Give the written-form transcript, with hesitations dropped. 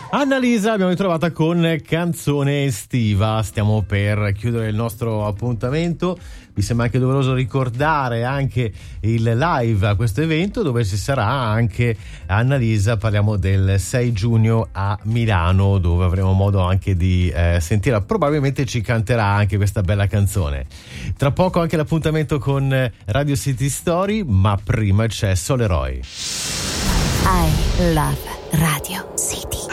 Annalisa l'abbiamo ritrovata con Canzone estiva. Stiamo per chiudere il nostro appuntamento. Mi sembra anche doveroso ricordare anche il live a questo evento, dove ci sarà anche Annalisa. Parliamo del 6 giugno a Milano, dove avremo modo anche di sentire. Probabilmente ci canterà anche questa bella canzone. Tra poco anche l'appuntamento con Radio City Story, ma prima c'è Soleroy. I love Radio City.